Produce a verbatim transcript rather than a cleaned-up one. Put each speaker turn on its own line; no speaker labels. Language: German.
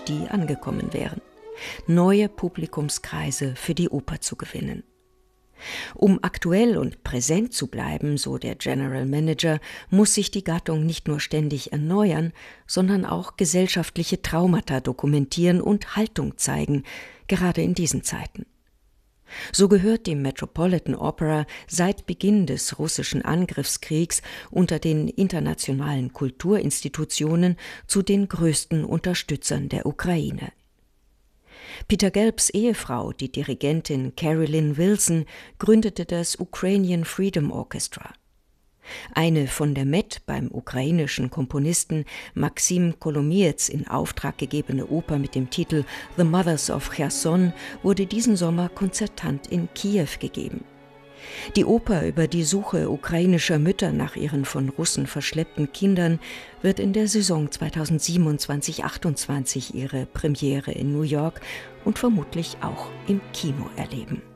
die angekommen wären. Neue Publikumskreise für die Oper zu gewinnen. Um aktuell und präsent zu bleiben, so der General Manager, muss sich die Gattung nicht nur ständig erneuern, sondern auch gesellschaftliche Traumata dokumentieren und Haltung zeigen, gerade in diesen Zeiten. So gehört die Metropolitan Opera seit Beginn des russischen Angriffskriegs unter den internationalen Kulturinstitutionen zu den größten Unterstützern der Ukraine. Peter Gelbs Ehefrau, die Dirigentin Carolyn Wilson, gründete das Ukrainian Freedom Orchestra. Eine von der Met beim ukrainischen Komponisten Maxim Kolomiez in Auftrag gegebene Oper mit dem Titel The Mothers of Cherson wurde diesen Sommer konzertant in Kiew gegeben. Die Oper über die Suche ukrainischer Mütter nach ihren von Russen verschleppten Kindern wird in der Saison zweitausendsiebenundzwanzig achtundzwanzig ihre Premiere in New York und vermutlich auch im Kino erleben.